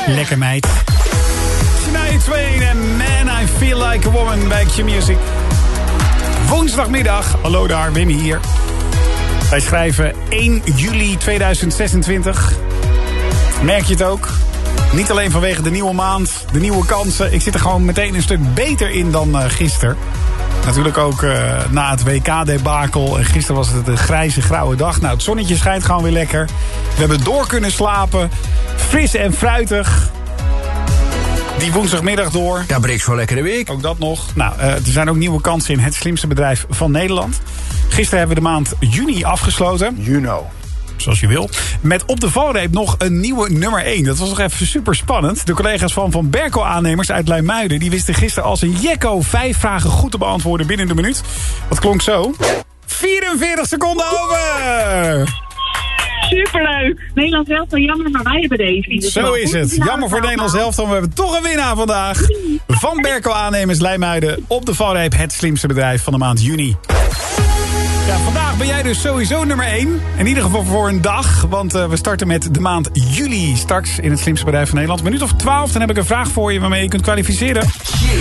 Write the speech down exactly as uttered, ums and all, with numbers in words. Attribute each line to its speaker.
Speaker 1: Lekker meid. Shania Twain en Man, I Feel Like a Woman bij Q-Music. Woensdagmiddag. Hallo daar, Wim hier. Wij schrijven één juli tweeduizend zesentwintig. Merk je het ook? Niet alleen vanwege de nieuwe maand, de nieuwe kansen. Ik zit er gewoon meteen een stuk beter in dan uh, gisteren. Natuurlijk ook uh, na het W K-debakel. En gisteren was het een grijze, grauwe dag. Nou, het zonnetje schijnt gewoon weer lekker. We hebben door kunnen slapen. Fris en fruitig. Die woensdagmiddag door.
Speaker 2: Ja, Brix voor lekkere week.
Speaker 1: Ook dat nog. Nou, uh, er zijn ook nieuwe kansen in het slimste bedrijf van Nederland. Gisteren hebben we de maand juni afgesloten.
Speaker 2: You know.
Speaker 1: Zoals je wil. Met op de valreep nog een nieuwe nummer één. Dat was nog even super spannend. De collega's van Van Berkel aannemers uit Leimuiden... die wisten gisteren als een jekko vijf vragen goed te beantwoorden binnen de minuut. Dat klonk zo. vierenveertig seconden over!
Speaker 3: Superleuk. Nederland elftal, jammer, maar wij hebben deze.
Speaker 1: Zo is het. Jammer voor Nederland elftal. We hebben toch een winnaar vandaag. Van Berkel aannemers Leimuiden op de valreep. Het slimste bedrijf van de maand juni. Ja, vandaag ben jij dus sowieso nummer één. In ieder geval voor een dag. Want uh, we starten met de maand juli straks in het slimste bedrijf van Nederland. Minuut of twaalf, dan heb ik een vraag voor je waarmee je kunt kwalificeren.